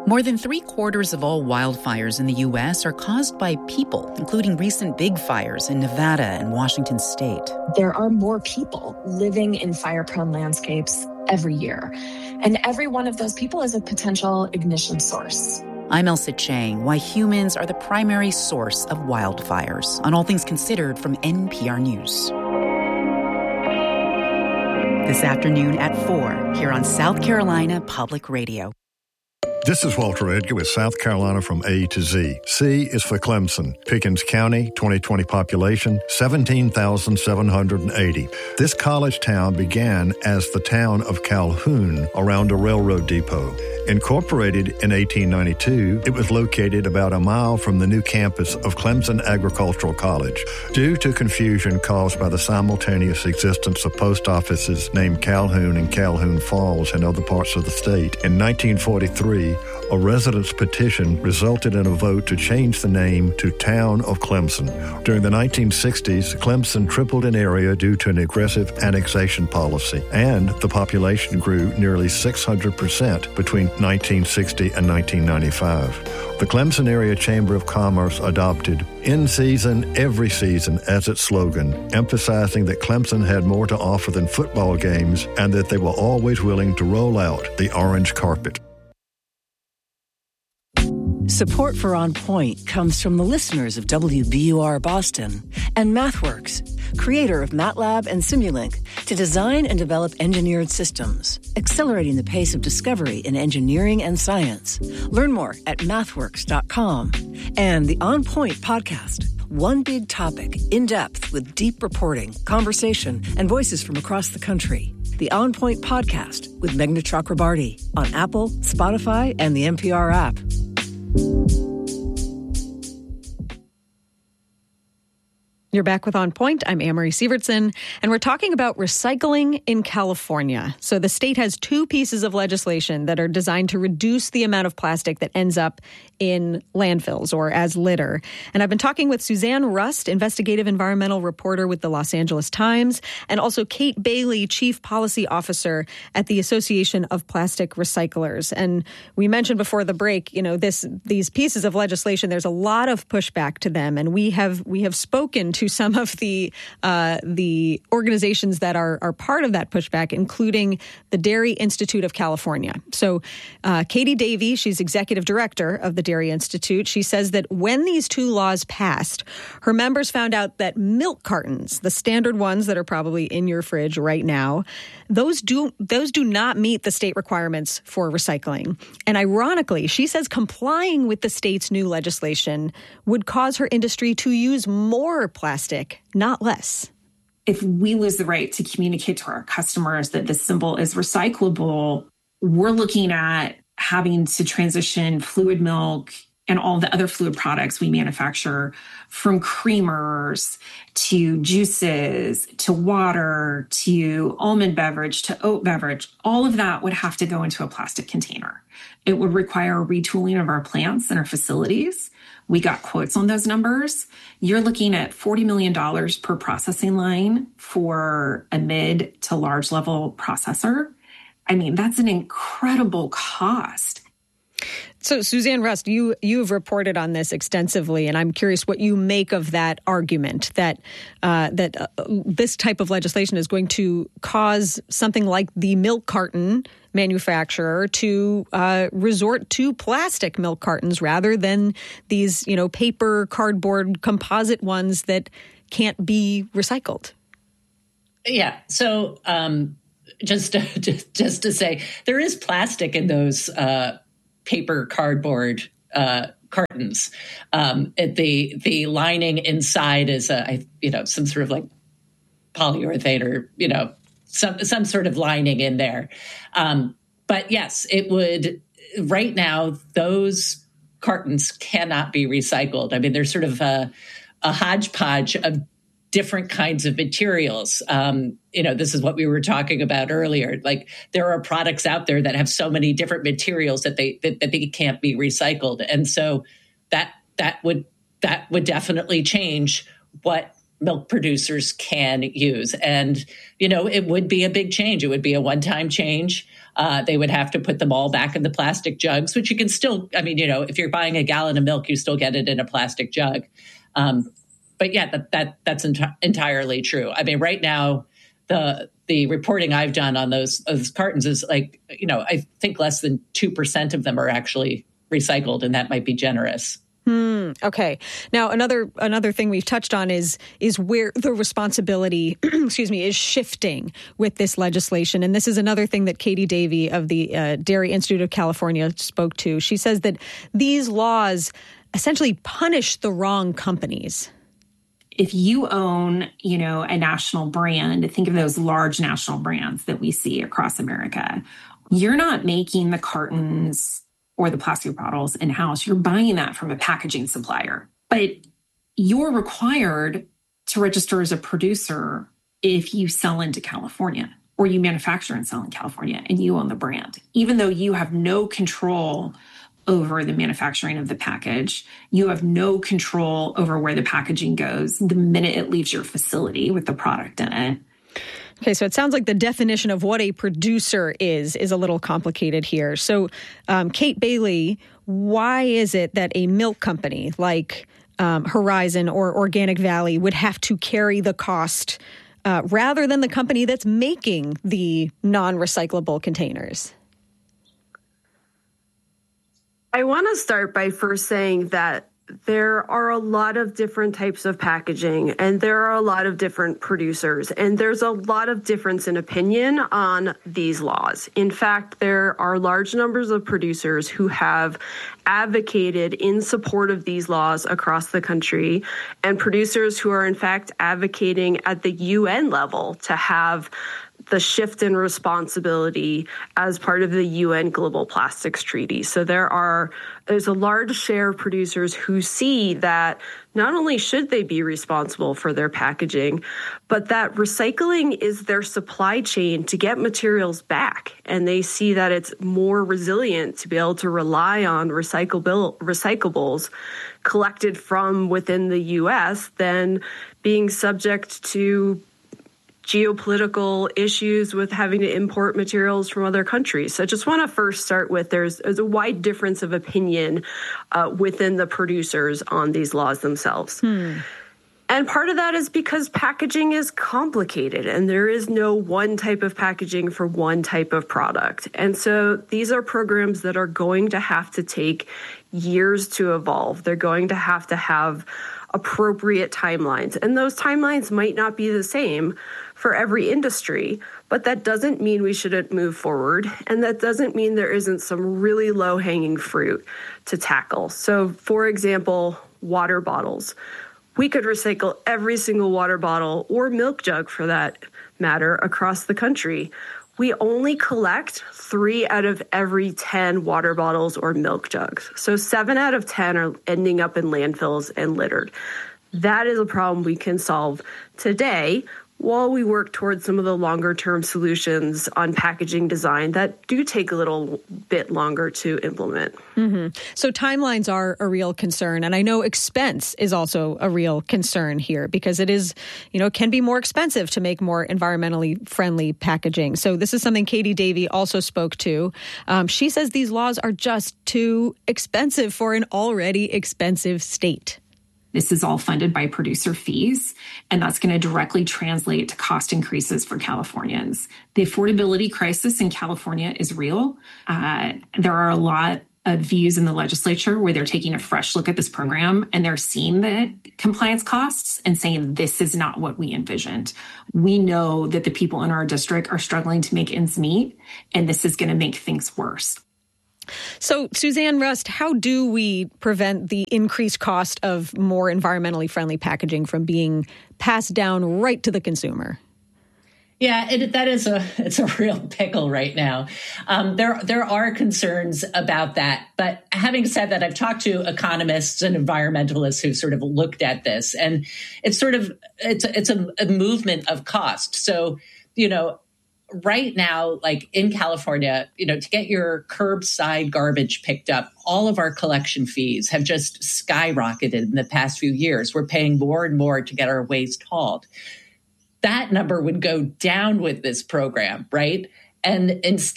More than 3/4 of all wildfires in the U.S. are caused by people, including recent big fires in Nevada and Washington state. There are more people living in fire-prone landscapes every year, and every one of those people is a potential ignition source. I'm Elsa Chang, why humans are the primary source of wildfires, on All Things Considered from NPR News. This afternoon at 4, here on South Carolina Public Radio. This is Walter Edgar with South Carolina from A to Z. C is for Clemson. Pickens County, 2020 population, 17,780. This college town began as the town of Calhoun around a railroad depot. Incorporated in 1892, it was located about a mile from the new campus of Clemson Agricultural College. Due to confusion caused by the simultaneous existence of post offices named Calhoun and Calhoun Falls in other parts of the state, in 1943, a residents' petition resulted in a vote to change the name to Town of Clemson. During the 1960s, Clemson tripled in area due to an aggressive annexation policy, and the population grew nearly 600% between 1960 and 1995. The Clemson Area Chamber of Commerce adopted "In Season, Every Season" as its slogan, emphasizing that Clemson had more to offer than football games and that they were always willing to roll out the orange carpet. Support for On Point comes from the listeners of WBUR Boston and MathWorks, creator of MATLAB and Simulink, to design and develop engineered systems, accelerating the pace of discovery in engineering and science. Learn more at mathworks.com. And the On Point podcast, one big topic, in depth with deep reporting, conversation, and voices from across the country. The On Point podcast with Meghna Chakrabarti on Apple, Spotify, and the NPR app. You're back with On Point. I'm Amory Sievertson, and we're talking about recycling in California. So the state has two pieces of legislation that are designed to reduce the amount of plastic that ends up in landfills or as litter. And I've been talking with Suzanne Rust, investigative environmental reporter with the Los Angeles Times, and also Kate Bailey, chief policy officer at the Association of Plastic Recyclers. And we mentioned before the break, these pieces of legislation, there's a lot of pushback to them. And we have spoken to some of the organizations that are part of that pushback, including the Dairy Institute of California. So Katie Davey, she's executive director of the Dairy Institute. She says that when these two laws passed, her members found out that milk cartons, the standard ones that are probably in your fridge right now, those do not meet the state requirements for recycling. And ironically, she says complying with the state's new legislation would cause her industry to use more plastic, not less. If we lose the right to communicate to our customers that this symbol is recyclable, we're looking at having to transition fluid milk and all the other fluid products we manufacture, from creamers to juices to water to almond beverage to oat beverage. All of that would have to go into a plastic container. It would require retooling of our plants and our facilities. We got quotes on those numbers. You're looking at $40 million per processing line for a mid to large level processor. I mean, that's an incredible cost. So, Suzanne Rust, you've reported on this extensively, and I'm curious what you make of that argument that this type of legislation is going to cause something like the milk carton manufacturer to resort to plastic milk cartons rather than these, paper, cardboard, composite ones that can't be recycled. Yeah. So just to say, there is plastic in those paper, cardboard cartons. The lining inside is some sort of like polyurethane or some sort of lining in there. But yes, it would. Right now, those cartons cannot be recycled. I mean, there's sort of a hodgepodge of different kinds of materials. This is what we were talking about earlier. Like, there are products out there that have so many different materials that they can't be recycled, and so that would definitely change what milk producers can use. And it would be a big change. It would be a one-time change. They would have to put them all back in the plastic jugs, which you can still, I mean, if you're buying a gallon of milk, you still get it in a plastic jug. But yeah, that's entirely true. I mean, right now, the reporting I've done on those cartons is like, I think less than 2% of them are actually recycled, and that might be generous. Okay. Now, another thing we've touched on is where the responsibility, is shifting with this legislation. And this is another thing that Katie Davey of the Dairy Institute of California spoke to. She says that these laws essentially punish the wrong companies. If you own, a national brand, think of those large national brands that we see across America. You're not making the cartons or the plastic bottles in-house. You're buying that from a packaging supplier. But you're required to register as a producer if you sell into California or you manufacture and sell in California and you own the brand. Even though you have no control over the manufacturing of the package, you have no control over where the packaging goes the minute it leaves your facility with the product in it. Okay, so it sounds like the definition of what a producer is a little complicated here. So, Kate Bailey, why is it that a milk company like Horizon or Organic Valley would have to carry the cost rather than the company that's making the non-recyclable containers? I want to start by first saying that there are a lot of different types of packaging and there are a lot of different producers and there's a lot of difference in opinion on these laws. In fact, there are large numbers of producers who have advocated in support of these laws across the country and producers who are in fact advocating at the UN level to have the shift in responsibility as part of the UN Global Plastics Treaty. So there's a large share of producers who see that not only should they be responsible for their packaging, but that recycling is their supply chain to get materials back. And they see that it's more resilient to be able to rely on recyclables collected from within the U.S. than being subject to geopolitical issues with having to import materials from other countries. So I just want to first start with there's a wide difference of opinion within the producers on these laws themselves. And part of that is because packaging is complicated and there is no one type of packaging for one type of product. And so these are programs that are going to have to take years to evolve. They're going to have appropriate timelines. And those timelines might not be the same for every industry, but that doesn't mean we shouldn't move forward. And that doesn't mean there isn't some really low-hanging fruit to tackle. So, for example, water bottles. We could recycle every single water bottle or milk jug, for that matter, across the country. We only collect 3 out of every 10 water bottles or milk jugs. So 7 out of 10 are ending up in landfills and littered. That is a problem we can solve today while we work towards some of the longer-term solutions on packaging design that do take a little bit longer to implement. So timelines are a real concern. And I know expense is also a real concern here because it is, can be more expensive to make more environmentally friendly packaging. So this is something Katie Davey also spoke to. She says these laws are just too expensive for an already expensive state. This is all funded by producer fees, and that's going to directly translate to cost increases for Californians. The affordability crisis in California is real. There are a lot of views in the legislature where they're taking a fresh look at this program and they're seeing the compliance costs and saying, this is not what we envisioned. We know that the people in our district are struggling to make ends meet, and this is going to make things worse. So, Suzanne Rust, how do we prevent the increased cost of more environmentally friendly packaging from being passed down right to the consumer? Yeah, it's a real pickle right now. There are concerns about that. But having said that, I've talked to economists and environmentalists who've sort of looked at this, and it's a movement of cost. So, right now, like in California, to get your curbside garbage picked up, all of our collection fees have just skyrocketed in the past few years. We're paying more and more to get our waste hauled. That number would go down with this program, right? And instead,